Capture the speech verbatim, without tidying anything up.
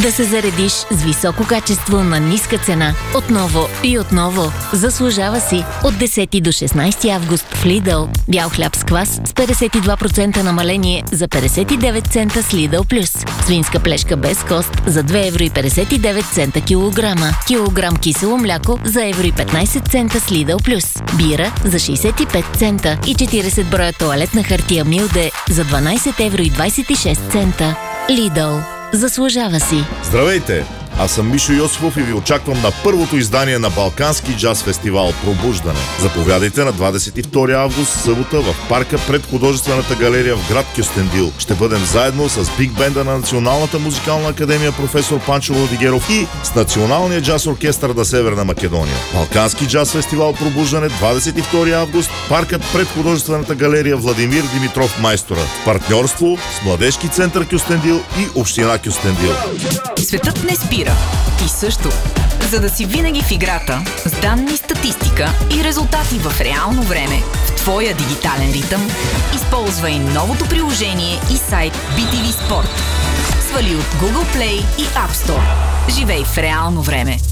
Да се заредиш с високо качество на ниска цена. Отново и отново. Заслужава си. От десети до шестнайсети август в Lidl. Бял хляб с квас с петдесет и два процента намаление за петдесет и девет цента с Lidl Plus. Свинска плешка без кост за две евро и петдесет и девет цента килограма. Килограм кисело мляко за евро и петнайсет цента с Lidl Plus. Бира за шейсет и пет цента и четирийсет броя тоалетна хартия Милде за дванайсет евро и двайсет и шест цента. Lidl. Заслужава си. Здравейте! Аз съм Мишо Йосифов и ви очаквам на първото издание на Балкански джаз фестивал Пробуждане. Заповядайте на двадесет и втори август, събота, в парка пред художествената галерия в град Кюстендил. Ще бъдем заедно с биг бенда на Националната музикална академия професор Панчо Владигеров и с Националния джаз оркестър на Северна Македония. Балкански джаз фестивал Пробуждане, двадесет и втори август, паркът пред художествената галерия Владимир Димитров Майстора. В партньорство с Младежки център Кюстендил и Община Кюстендил. Светът не спира. Ти също. За да си винаги в играта, с данни, статистика и резултати в реално време, в твоя дигитален ритъм, използвай новото приложение и сайт би ти ви Sport. Свали от Google Play и App Store. Живей в реално време.